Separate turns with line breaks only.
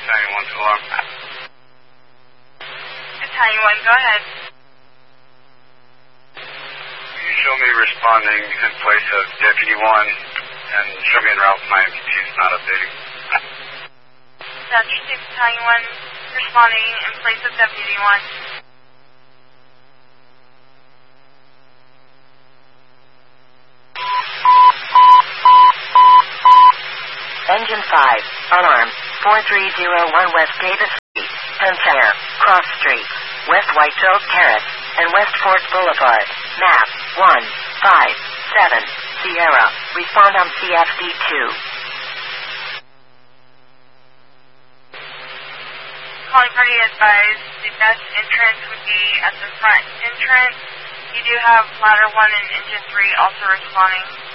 Battalion 1 to alarm.
Battalion 1, go ahead.
Can you show me responding in place of Deputy 1 and show me en route my MPT is not updating?
Dutch 2 Battalion 1 responding in place of Deputy 1.
Engine 5, unarmed, 4301 West Davis Street, Panther, Cross Street, West White Oak Terrace, and West Fort Boulevard, map 157, Sierra, respond on CFD2.
Calling party advised the best entrance would be at the front entrance. You do have ladder 1 and engine 3 also responding.